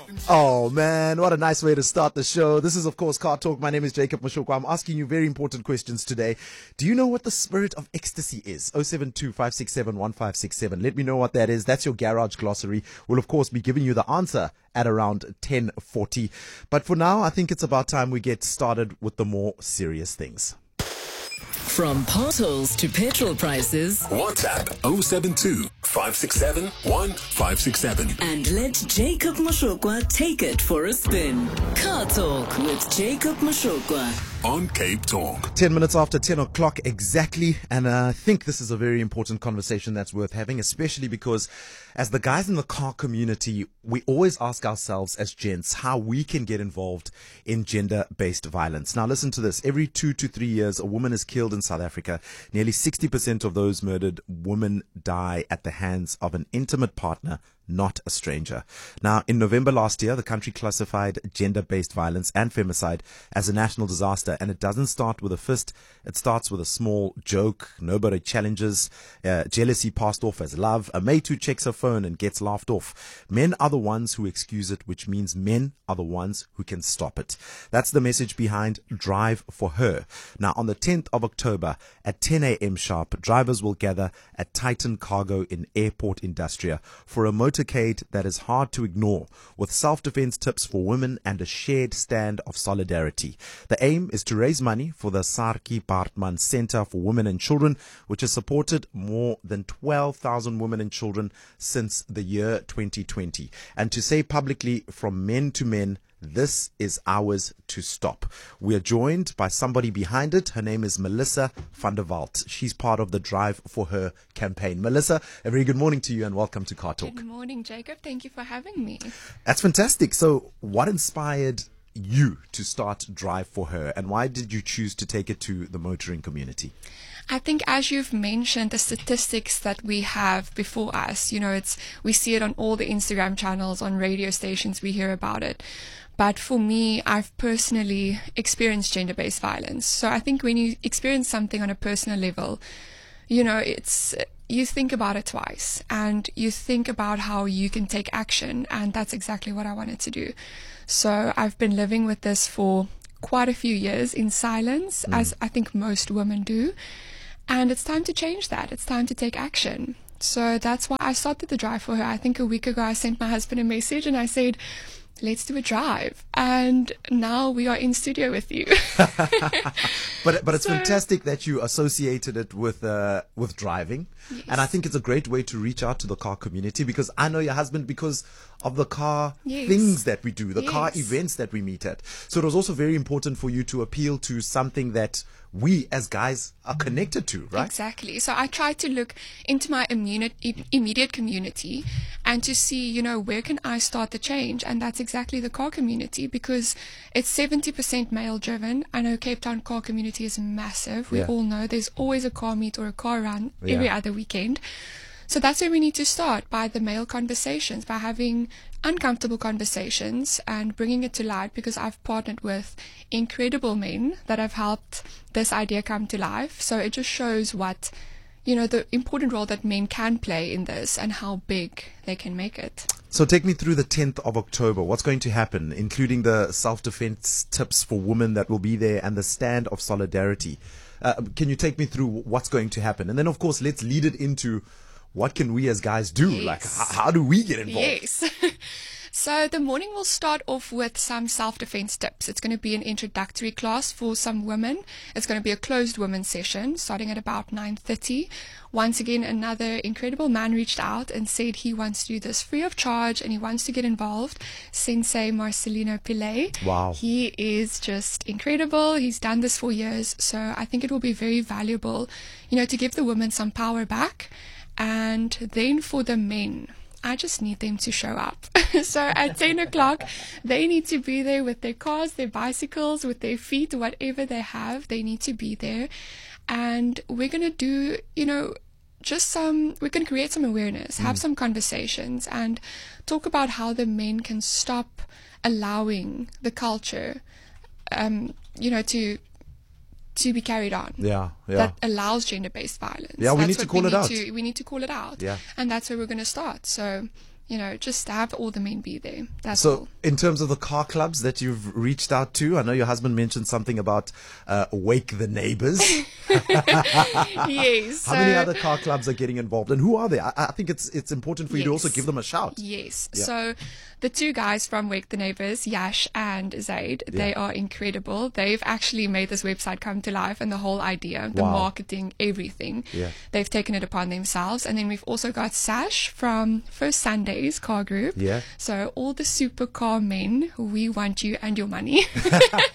Oh man, what a nice way to start the show. This is of course Car Talk. My name is Jacob Mashoko. I'm asking you very important questions today. Do you know what the spirit of ecstasy is? 072-567-1567. Let me know what that is. That's your garage glossary. We'll of course be giving you the answer at around 10:40. But for now, I think it's about time we get started with the more serious things. From potholes to petrol prices. WhatsApp 072-567-1567. And let Jacob Mashokwa take it for a spin. Car Talk with Jacob Mashokwa. On Cape Talk. 10 minutes after 10 o'clock exactly. And I think this is a very important conversation that's worth having, especially because as the guys in the car community, we always ask ourselves as gents how we can get involved in gender-based violence. Now listen to this. Every 2 to 3 years, a woman is killed in South Africa. Nearly 60% of those murdered women die at the hands of an intimate partner, not a stranger. Now, in November last year, the country classified gender-based violence and femicide as a national disaster, and it doesn't start with a fist. It starts with a small joke. Nobody challenges. Jealousy passed off as love. A mate who checks her phone and gets laughed off. Men are the ones who excuse it, which means men are the ones who can stop it. That's the message behind Drive for Her. Now, on the 10th of October at 10 a.m. sharp, drivers will gather at Titan Cargo in Airport Industria for a motorcade that is hard to ignore, with self-defense tips for women and a shared stand of solidarity. The aim is to raise money for the Sarki Bartman Center for Women and Children, which has supported more than 12,000 women and children since the year 2020. And to say publicly from men to men, this is ours to stop. We are joined by somebody behind it. Her name is Melissa van der Walt. She's part of the Drive for Her campaign. Melissa, a very good morning to you and welcome to Car Talk. Good morning, Jacob. Thank you for having me. That's fantastic. So what inspired you to start Drive for Her, and why did you choose to take it to the motoring community? I think, as you've mentioned, the statistics that we have before us, we see it on all the Instagram channels, on radio stations, we hear about it. But for me, I've personally experienced gender-based violence. So I think when you experience something on a personal level, you think about it twice and you think about how you can take action. And that's exactly what I wanted to do. So I've been living with this for quite a few years in silence, as I think most women do. And it's time to change that. It's time to take action. So that's why I started the Drive for Her. I think a week ago I sent my husband a message and I said, let's do a drive. And now we are in studio with you. But it's fantastic that you associated it with driving. Yes. And I think it's a great way to reach out to the car community, because I know your husband because of the car things that we do, the car events that we meet at. So it was also very important for you to appeal to something that we as guys are connected to, right? Exactly. So I tried to look into my immediate community and to see, where can I start the change? And that's exactly the car community, because it's 70% male driven. I know Cape Town car community is massive. We all know there's always a car meet or a car run every other weekend. So that's where we need to start, by the male conversations, by having uncomfortable conversations and bringing it to light, because I've partnered with incredible men that have helped this idea come to life. So it just shows what, the important role that men can play in this and how big they can make it. So take me through the 10th of October. What's going to happen, including the self-defense tips for women that will be there and the stand of solidarity? Can you take me through what's going to happen? And then, of course, let's lead it into what can we as guys do? Yes. Like, how do we get involved? Yes. So the morning will start off with some self-defense tips. It's going to be an introductory class for some women. It's going to be a closed women's session starting at about 9:30. Once again, another incredible man reached out and said he wants to do this free of charge and he wants to get involved. Sensei Marcelino Pillay. Wow. He is just incredible. He's done this for years. So I think it will be very valuable, to give the women some power back. And then for the men, I just need them to show up. So at 10 o'clock, they need to be there with their cars, their bicycles, with their feet, whatever they have, they need to be there. And we're going to do, we're going to create some awareness, have some conversations, and talk about how the men can stop allowing the culture, to be carried on. That allows gender-based violence. Yeah, we need to call it out. We need to call it out. Yeah. And that's where we're going to start. So just have all the men be there. That's So, all. in terms of the car clubs that you've reached out to, I know your husband mentioned something about Wake the Neighbors. Yes. How many other car clubs are getting involved, and who are they? I think it's important for you to also Yes. give them a shout. Yes. Yeah. So the two guys from Wake the Neighbors, Yash and Zaid, they are incredible. They've actually made this website come to life, and the whole idea, the Wow. marketing, everything. Yeah. They've taken it upon themselves. And then we've also got Sash from First Sundays Car Group. Yeah. So all the supercar men, we want you and your money for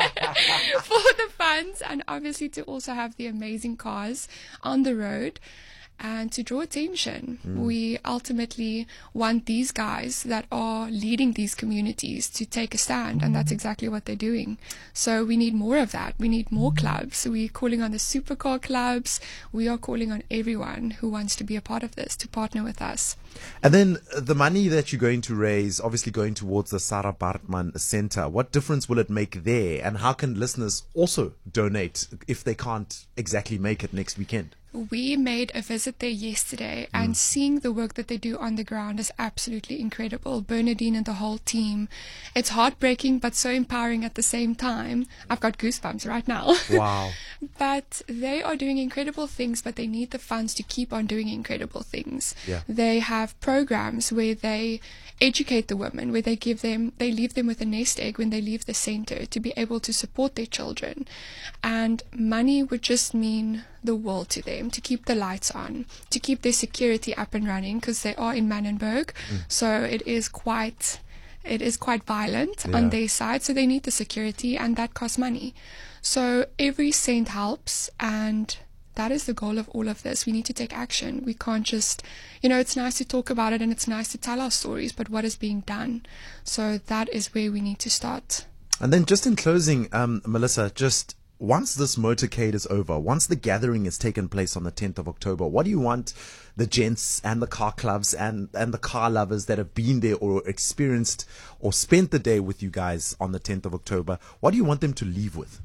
the funds, and obviously to also have the amazing cars on the road and to draw attention. We ultimately want these guys that are leading these communities to take a stand, and that's exactly what they're doing. So we need more of that. We need more clubs. We're calling on the supercar clubs. We are calling on everyone who wants to be a part of this to partner with us. And then the money that you're going to raise, obviously going towards the Sarah Baartman Center, what difference will it make there? And how can listeners also donate if they can't exactly make it next weekend? We made a visit there yesterday, and seeing the work that they do on the ground is absolutely incredible. Bernadine and the whole team. It's heartbreaking, but so empowering at the same time. I've got goosebumps right now. Wow. But they are doing incredible things, but they need the funds to keep on doing incredible things. Yeah. They have programs where they educate the women, where they leave them with a nest egg when they leave the center to be able to support their children. And money would just mean the world to them, to keep the lights on, to keep their security up and running, because they are in Manenberg. So it is quite violent on their side. So they need the security, and that costs money. So every cent helps, and that is the goal of all of this. We need to take action. We can't just, it's nice to talk about it and it's nice to tell our stories, but what is being done? So that is where we need to start. And then just in closing, Melissa, just once this motorcade is over, once the gathering has taken place on the 10th of October, what do you want the gents and the car clubs and the car lovers that have been there or experienced or spent the day with you guys on the 10th of October, what do you want them to leave with?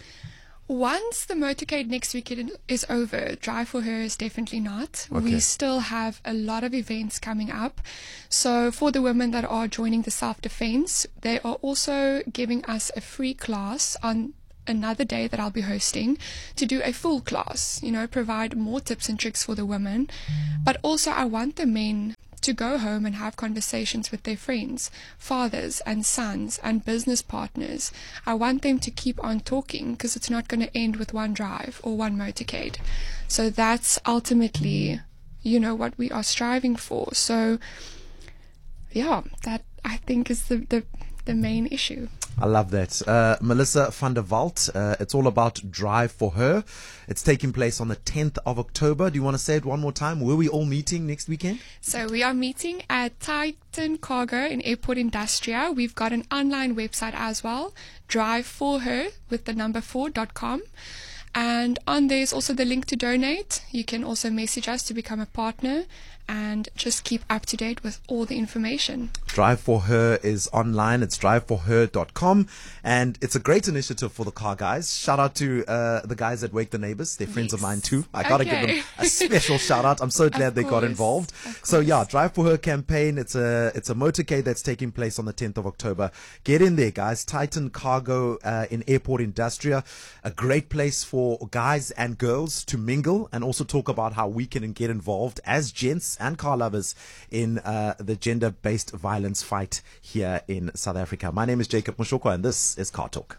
Once the motorcade next weekend is over, Drive for Her is definitely not. Okay. We still have a lot of events coming up. So for the women that are joining the self-defense, they are also giving us a free class on another day that I'll be hosting to do a full class, provide more tips and tricks for the women. But also I want the men to go home and have conversations with their friends, fathers and sons and business partners. I want them to keep on talking, because it's not going to end with one drive or one motorcade. So that's ultimately, what we are striving for. So yeah, that I think is the main issue. I love that. Melissa van der Walt, it's all about Drive for Her. It's taking place on the 10th of October. Do you want to say it one more time? Where are we all meeting next weekend? So we are meeting at Titan Cargo in Airport Industria. We've got an online website as well, driveforher with the number 4.com. And on there's also the link to donate. You can also message us to become a partner and just keep up to date with all the information. Drive for Her is online. It's driveforher.com. And it's a great initiative for the car guys. Shout out to the guys at Wake the Neighbors. They're friends of mine too. I got to give them a special shout out. I'm so glad they got involved. So yeah, Drive for Her campaign. It's a motorcade that's taking place on the 10th of October. Get in there, guys. Titan Cargo in Airport Industria. A great place for guys and girls to mingle and also talk about how we can get involved as gents and car lovers in the gender-based violence fight here in South Africa. My name is Jacob Mushokwa, and this is Car Talk.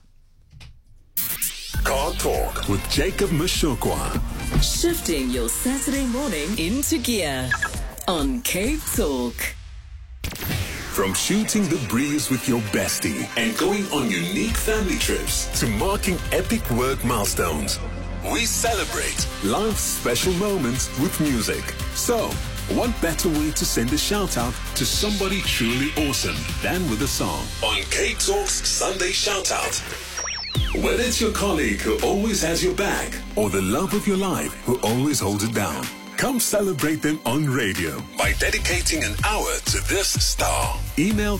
Car Talk with Jacob Mushokwa. Shifting your Saturday morning into gear on Cape Talk. From shooting the breeze with your bestie and going on unique family trips to marking epic work milestones, we celebrate life's special moments with music. So, what better way to send a shout out to somebody truly awesome than with a song on Cape Talk's Sunday Shout Out. Whether it's your colleague who always has your back or the love of your life who always holds it down, Come celebrate them on radio by dedicating an hour to this star. Email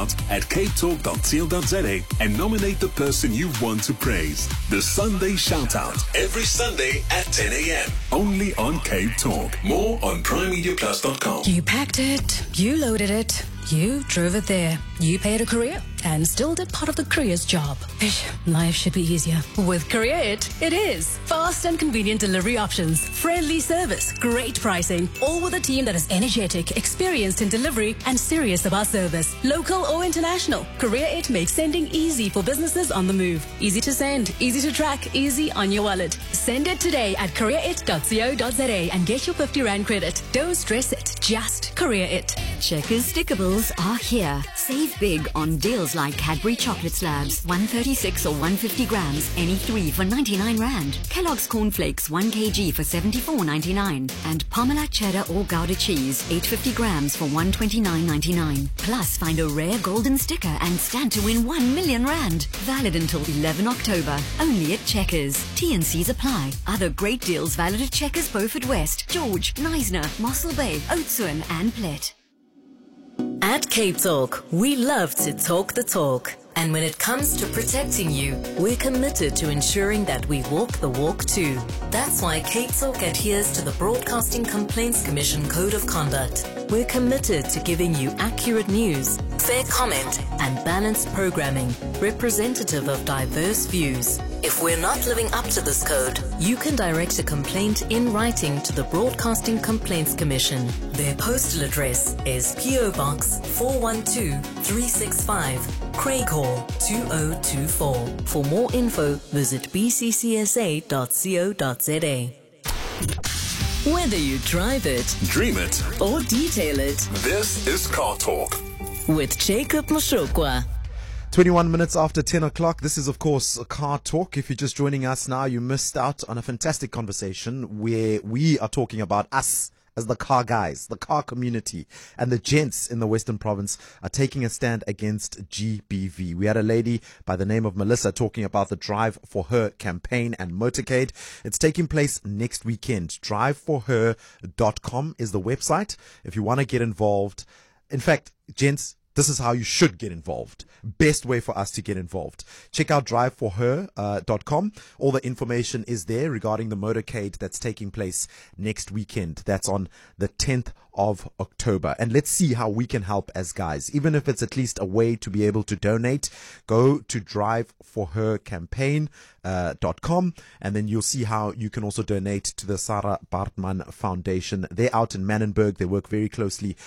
shoutout@capetalk.co.za and nominate the person you want to praise. The Sunday Shoutout, every Sunday at 10 a.m. Only on Cape Talk. More on primemediaplus.com. You packed it, you loaded it, you drove it there. You paid a courier and still did part of the courier's job. Life should be easier. With Courier it is. Fast and convenient delivery options, friendly service, great pricing, all with a team that is energetic, experienced in delivery, and serious about service. Local or international, Courier it makes sending easy for businesses on the move. Easy to send, easy to track, easy on your wallet. Send it today at courierit.co.za and get your 50 Rand credit. Don't stress it, just Courier it. Checkers Stickables are here. Save big on deals like Cadbury chocolate slabs, 136 or 150 grams, any 3 for 99 Rand. Kellogg's cornflakes, 1 kg for 74.99. And Parmalat cheddar or Gouda cheese, 850 grams for 129.99. Plus, find a rare golden sticker and stand to win 1 million Rand. Valid until 11 October. Only at Checkers. T&Cs apply. Other great deals valid at Checkers Beaufort West, George, Knysna, Mossel Bay, Oudtshoorn and Plet. At Cape Talk, we love to talk the talk. And when it comes to protecting you, we're committed to ensuring that we walk the walk too. That's why Cape Talk adheres to the Broadcasting Complaints Commission Code of Conduct. We're committed to giving you accurate news, fair comment, and balanced programming, representative of diverse views. If we're not living up to this code, you can direct a complaint in writing to the Broadcasting Complaints Commission. Their postal address is PO Box 412365, Craighall 2024. For more info, visit bccsa.co.za. Whether you drive it, Dream it. or detail it, This is Car Talk. with Jacob Mashokwa. 21 minutes after 10 o'clock. This is, of course, Car Talk. If you're just joining us now, you missed out on a fantastic conversation where we are talking about us as the car guys, the car community, and the gents in the Western Province are taking a stand against GBV. We had a lady by the name of Melissa talking about the Drive for Her campaign and motorcade. It's taking place next weekend. Driveforher.com is the website if you want to get involved. In fact, gents, this is how you should get involved. Best way for us to get involved. Check out driveforher.com. All the information is there regarding the motorcade that's taking place next weekend. That's on the 10th of October. And let's see how we can help as guys. Even if it's at least a way to be able to donate, go to driveforhercampaign.com and then you'll see how you can also donate to the Sarah Bartman Foundation. They're out in Manenberg. They work very closely